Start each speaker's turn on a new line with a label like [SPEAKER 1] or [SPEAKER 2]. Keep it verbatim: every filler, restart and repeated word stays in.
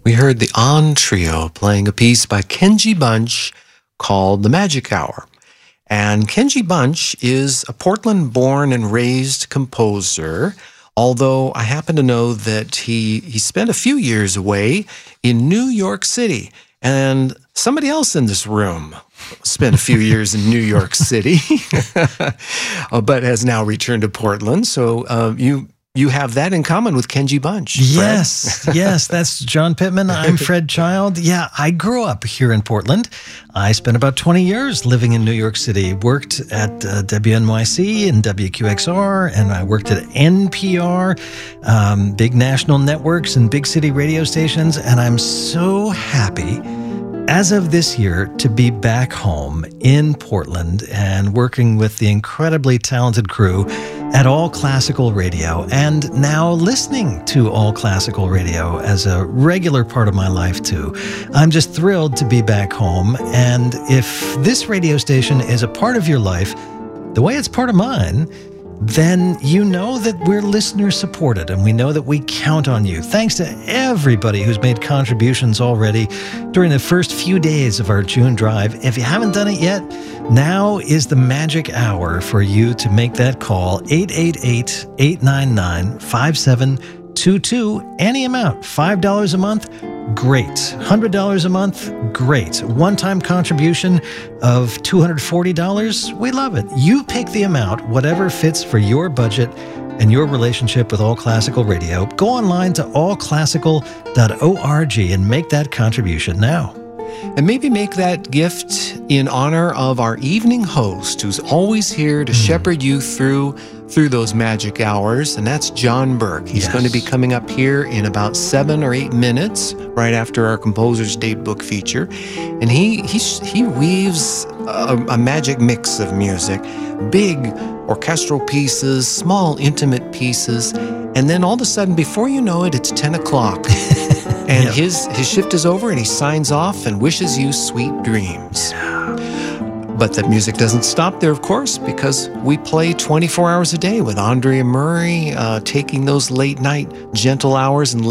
[SPEAKER 1] We heard the On Trio playing a piece by Kenji Bunch called The Magic Hour. And Kenji Bunch is a Portland-born and raised composer, although I happen to know that he, he spent a few years away in New York City. And somebody else in this room spent a few years in New York City, but has now returned to Portland. So uh, you... You have that in common with Kenji Bunch. Fred.
[SPEAKER 2] Yes, yes, that's John Pittman. I'm Fred Child. Yeah, I grew up here in Portland. I spent about twenty years living in New York City, worked at uh, W N Y C and W Q X R, and I worked at N P R, um, big national networks and big city radio stations, and I'm so happy as of this year to be back home in Portland and working with the incredibly talented crew at All Classical Radio, and now listening to All Classical Radio as a regular part of my life too. I'm just thrilled to be back home, and if this radio station is a part of your life, the way it's part of mine, then you know that we're listener supported, and we know that we count on you. Thanks to everybody who's made contributions already during the first few days of our June drive. If you haven't done it yet, now is the magic hour for you to make that call. eight eight eight, eight nine nine, five seven two two. Any amount, five dollars a month, great. one hundred dollars a month, great. One-time contribution of two hundred forty dollars, we love it. You pick the amount, whatever fits for your budget and your relationship with All Classical Radio. Go online to all classical dot org and make that contribution now.
[SPEAKER 1] And maybe make that gift in honor of our evening host, who's always here to mm. shepherd you through through those magic hours, and that's John Burke. He's
[SPEAKER 2] Yes.
[SPEAKER 1] going to be coming up here in about seven or eight minutes, right after our Composer's Datebook feature. And he he, he weaves a, a magic mix of music, big orchestral pieces, small intimate pieces, and then all of a sudden, before you know it, it's ten o'clock. And
[SPEAKER 2] Yep.
[SPEAKER 1] his, his shift is over, and he signs off and wishes you sweet dreams. But the music doesn't stop there, of course, because we play twenty-four hours a day with Andrea Murray, uh, taking those late night gentle hours and